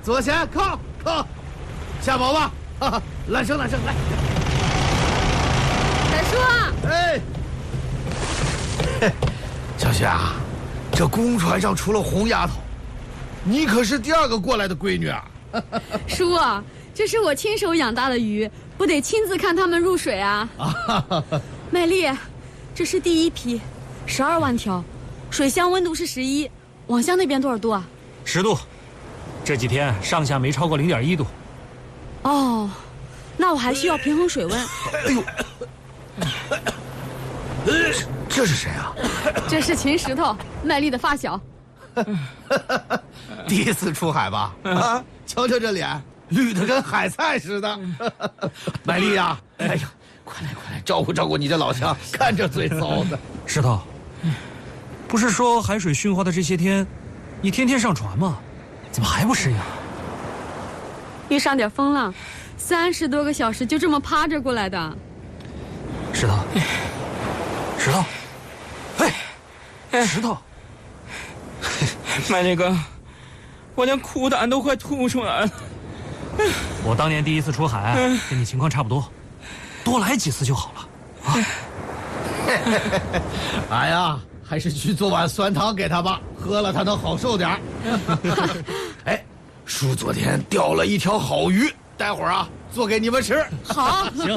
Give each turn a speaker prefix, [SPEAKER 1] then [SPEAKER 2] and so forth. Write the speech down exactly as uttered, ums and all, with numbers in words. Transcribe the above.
[SPEAKER 1] 左前靠靠，下锚吧！哈哈，揽绳揽绳来。
[SPEAKER 2] 海叔啊！
[SPEAKER 1] 哎，小雪啊，这公船上除了红丫头，你可是第二个过来的闺女啊！
[SPEAKER 2] 叔啊，这是我亲手养大的鱼，不得亲自看它们入水啊！
[SPEAKER 1] 啊，
[SPEAKER 2] 美丽，这是第一批，十二万条，水箱温度是十一，网箱那边多少度啊？
[SPEAKER 3] 十度，这几天上下没超过零点一度。
[SPEAKER 2] 哦，那我还需要平衡水温。
[SPEAKER 1] 哎呦，这是谁啊？
[SPEAKER 2] 这是秦石头，麦丽的发小。
[SPEAKER 1] 第一次出海吧？啊，瞧瞧这脸，绿的跟海菜似的。麦丽呀，哎呀，快来快来，照顾照顾你这老乡，看这嘴糟的。
[SPEAKER 3] 石头，不是说海水驯化的这些天，你天天上船吗？怎么还不适应？
[SPEAKER 2] 遇上点风浪，三十多个小时就这么趴着过来的。
[SPEAKER 3] 石头，石头，哎，石头，
[SPEAKER 4] 麦丽哥，我连苦胆都快吐出来了。
[SPEAKER 3] 我当年第一次出海，跟你情况差不多，多来几次就好了。啊，
[SPEAKER 1] 哎呀，还是去做碗酸汤给他吧，喝了他能好受点儿。哎，叔昨天钓了一条好鱼，待会儿啊做给你们吃。
[SPEAKER 2] 好，
[SPEAKER 3] 行。